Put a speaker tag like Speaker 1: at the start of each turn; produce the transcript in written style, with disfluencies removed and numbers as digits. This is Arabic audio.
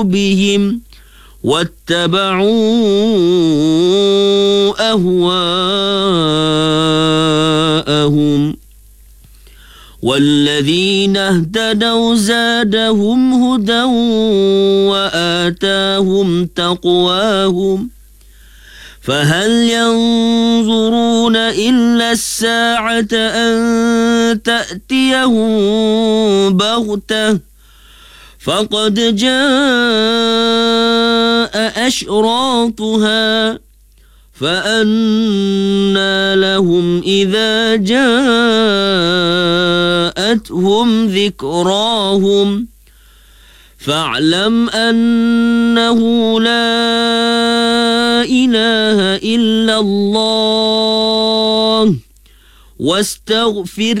Speaker 1: بهم واتبعوا أهواءهم والذين اهتدوا زادهم هدى وآتاهم تقواهم فهل ينظرون إلا الساعة أن تأتيهم بغتة فقد جاء أشراطها فأنى لهم إذا جاءتهم ذكراهم فاعلم أنه لا إله إلا الله واستغفر